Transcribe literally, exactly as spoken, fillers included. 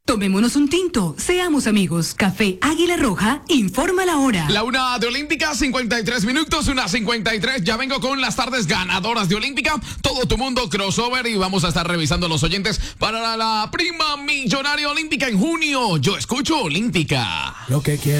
Tomémonos un tinto, seamos amigos. Café Águila Roja, informa la hora. La una de Olímpica, cincuenta y tres minutos, una cincuenta y tres. Ya vengo con las tardes ganadoras de Olímpica. Todo tu mundo crossover y vamos a estar revisando los oyentes para la prima millonaria olímpica en junio. Yo escucho Olímpica. Lo que quiero.